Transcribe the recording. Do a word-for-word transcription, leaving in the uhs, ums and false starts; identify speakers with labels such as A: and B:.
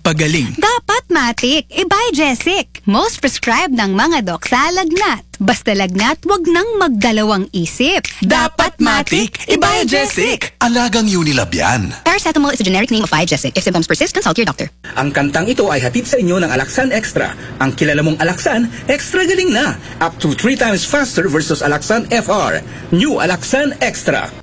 A: magpagaling.
B: Dapat Matic, i-buy Jessic. Most prescribed ng mga doc sa lagnat. Basta lagnat, wag nang magdalawang isip.
A: Dapat Matic, i-buy Jessic.
C: Alagang Unilab yan.
B: Paracetamol is a generic name of Jessic. If symptoms persist, consult your doctor.
D: Ang kantang ito ay hatid sa inyo ng Alaxan Extra. Ang kilala mong Alaxan, extra galing na. Up to three times faster versus Alaxan F R. New Alaxan Extra.